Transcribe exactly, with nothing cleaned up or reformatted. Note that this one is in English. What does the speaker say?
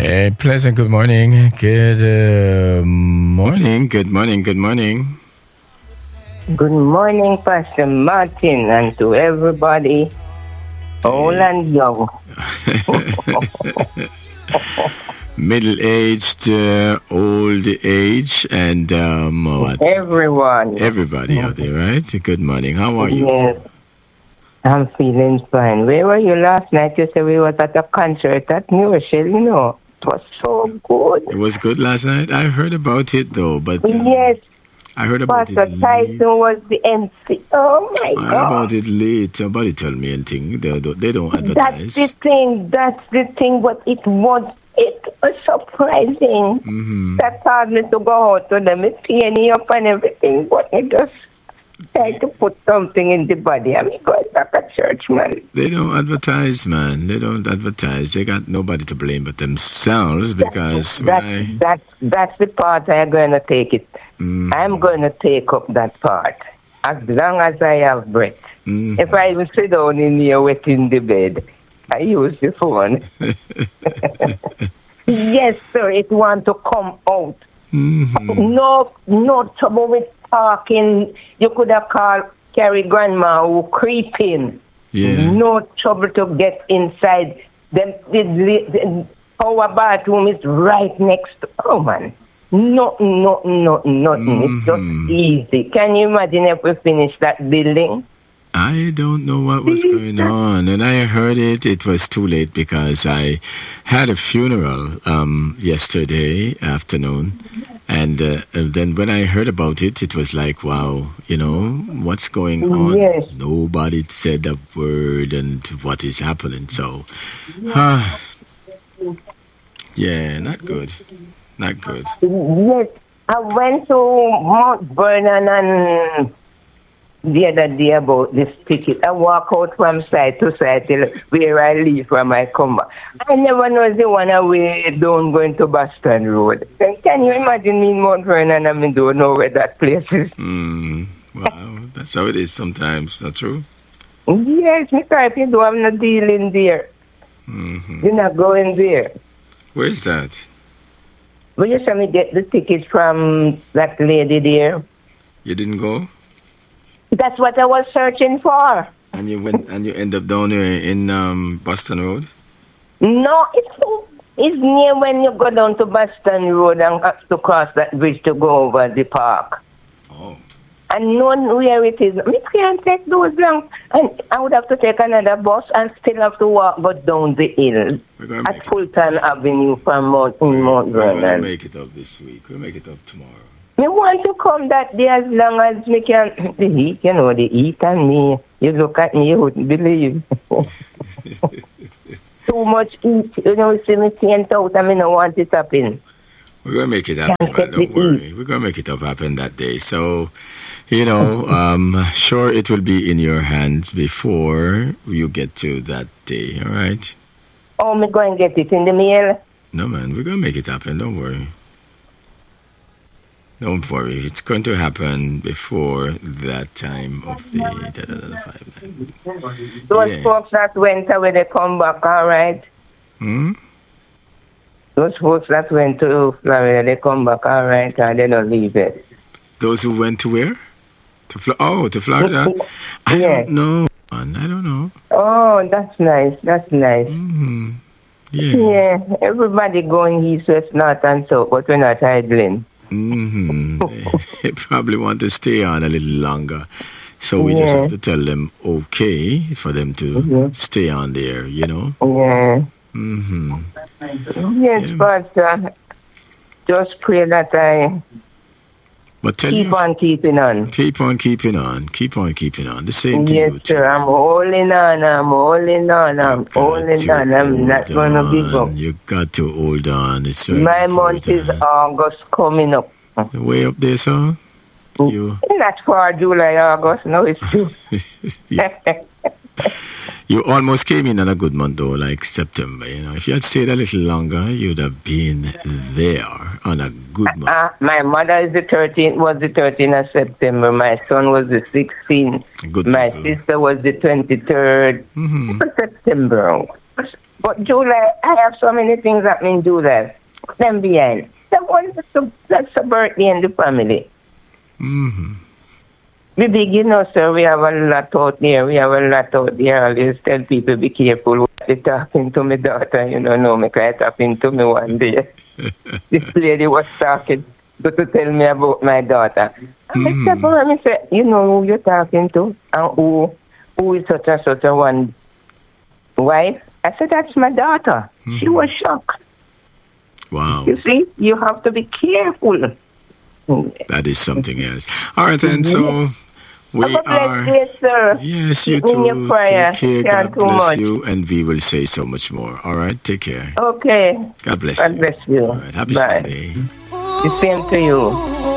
A pleasant good morning. Good uh, morning. Good morning. Good morning. Good morning, Pastor Martin, and to everybody, old and young. Middle-aged, uh, old age, and um, what? Everyone. Everybody out there, right? Good morning. How are you? Yes, I'm feeling fine. Where were you last night? You said we was at a concert at New Rochelle, you know. It was so good. It was good last night. I heard about it though, but um, yes, I heard about Pastor it Tyson late. was the M C. Oh my I God! heard about it late. Nobody tell me anything. They don't, they don't That's advertise. the thing. That's the thing. But it was it was surprising. Mm-hmm. That caused me to go out to them. It's cleaning up and everything, but it just tried to put something in the body. I mean, going back to church, man. They don't advertise, man. They don't advertise. They got nobody to blame but themselves because That, when I, that, that's the part I'm going to take it. mm, I'm going to take up that part as long as I have breath. mm, If I even sit down in here wet in the bed, I use the phone. Yes, sir, it want to come out. mm-hmm. No, no trouble with talking. You could have called Carrie Grandma who creeping. Yeah. No trouble to get inside. Then the, the, the our bathroom is right next to. Oh man, no, no, no, nothing. It's Mhm. just easy. Can you imagine if we finish that building? I don't know what was going on, and I heard it. It was too late because I had a funeral um, yesterday afternoon, and, uh, and then when I heard about it, it was like, wow, you know, what's going on? Yes. Nobody said a word, and what is happening? So, uh, yeah, not good, not good. Yes, I went to Mount Vernon and the other day about this ticket. I walk out from side to side till where I leave from I come back. I never know the one away down going to Boston Road. Can you imagine me in Mount Vernon and I don't know where that place is? Mm, wow, that's how it is sometimes. Not true? Yes, because if you do, I'm not dealing there. Mm-hmm. You're not going there. Where is that? Will you send me get the ticket from that lady there? You didn't go? That's what I was searching for. And you went and you end up down here in um, Boston Road? No, it's it's near when you go down to Boston Road and have to cross that bridge to go over the park. Oh. And knowing where it is, I can't take those long. And I would have to take another bus and still have to walk go down the hill at Fulton Avenue from Mount, in Mount We're going to Vernon. make it up this week. We'll make it up tomorrow. Me want to come that day as long as me can. The heat, you know, the heat and me. You look at me, you wouldn't believe. Too much heat. You know, see me faint out and me don't want it happen. We're going to make it happen, Can't man. get Don't the worry. We're going to make it up happen that day. So, you know, um, sure, it will be in your hands before you get to that day, all right? Oh, me go and get it in the mail. No, man, we're going to make it happen. Don't worry. Don't worry. It's going to happen before that time of the... Da, da, da, da, five, Those yeah. folks that went away, they come back, all right? Hmm? Those folks that went to Florida, they come back, all right, and they don't leave it. Those who went to where? To Flo- Oh, to Florida? I Yes. don't know. man. I don't know. Oh, that's nice. That's nice. Mm-hmm. Yeah. Yeah, everybody going east, west, north, and south, but we're not idling. Mm-hmm. They probably want to stay on a little longer. So we just Yeah. have to tell them okay for them to Mhm. stay on there, you know? Yeah. Mm-hmm. Yes, Yeah. but uh, just pray that I But tell keep you, on keeping on. keep on keeping on. Keep on keeping on. The same to Yes, you, too. sir. I'm holding on. I'm holding on. I'm You got holding to on. I'm not hold going to give up. on. You got to hold on. It's very My month is important. August coming up. Way up there, sir? You, Not for July, August. No, it's June. you, you almost came in on a good month, though, like September. You know, if you had stayed a little longer, you'd have been there on a good month. Uh, my mother is the thirteenth, was the thirteenth of September. My son was the sixteenth. Good My people. sister was the twenty-third Mhm. of September. But July, I have so many things happening in July. Put them behind. That one, that's a, that's a birthday in the family. Mm-hmm. We begin now, sir. We have a lot out there. We have a lot out there. I always tell people, be careful what they're talking to my daughter. You know, no, me can't happen to me one day. This lady was talking to, to tell me about my daughter. And mm. I said, well, I said, you know who you're talking to? And who, who is such and such a one wife? I said, that's my daughter. Mm-hmm. She was shocked. Wow. You see, you have to be careful. That is something else. All right, and so we have a are. Day, sir. Yes, you in too. Your prayer. Take care. God bless much. you, and we will say so much more. All right, take care. Okay. God bless God you. bless you. All right, happy Bye. Sunday. The same to you.